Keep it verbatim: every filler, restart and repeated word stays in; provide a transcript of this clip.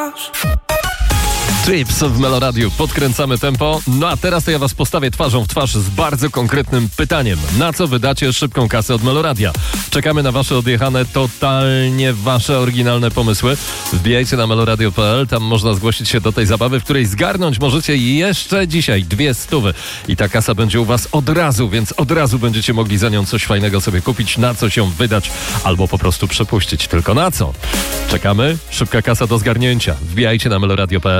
twarz. Trips w Meloradiu. Podkręcamy tempo. No a teraz to ja was postawię twarzą w twarz z bardzo konkretnym pytaniem. Na co wydacie szybką kasę od Meloradia? Czekamy na wasze odjechane, totalnie wasze oryginalne pomysły. Wbijajcie na meloradio kropka p l. Tam można zgłosić się do tej zabawy, w której zgarnąć możecie jeszcze dzisiaj dwie stówy. I ta kasa będzie u was od razu, więc od razu będziecie mogli za nią coś fajnego sobie kupić, na co się wydać, albo po prostu przepuścić. Tylko na co? Czekamy. Szybka kasa do zgarnięcia. Wbijajcie na meloradio kropka p l.